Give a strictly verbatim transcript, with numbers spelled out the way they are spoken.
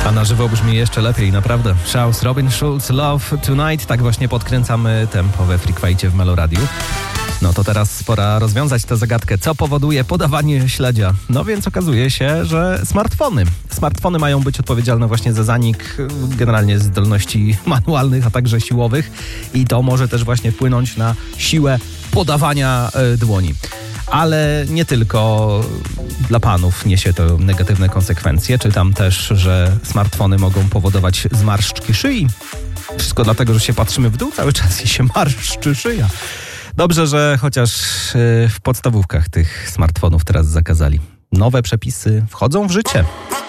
A na żywo brzmi jeszcze lepiej, naprawdę. Shouse, Robin Schulz, Love Tonight. Tak właśnie podkręcamy tempo we Freakwajcie w Meloradiu. No to teraz pora rozwiązać tę zagadkę. Co powoduje podawanie śledzia? No więc okazuje się, że smartfony. Smartfony mają być odpowiedzialne właśnie za zanik generalnie zdolności manualnych, a także siłowych. I to może też właśnie wpłynąć na siłę podawania y, dłoni. Ale nie tylko dla panów niesie to negatywne konsekwencje. Czytam też, że smartfony mogą powodować zmarszczki szyi. Wszystko dlatego, że się patrzymy w dół cały czas i się marszczy szyja. Dobrze, że chociaż w podstawówkach tych smartfonów teraz zakazali. Nowe przepisy wchodzą w życie.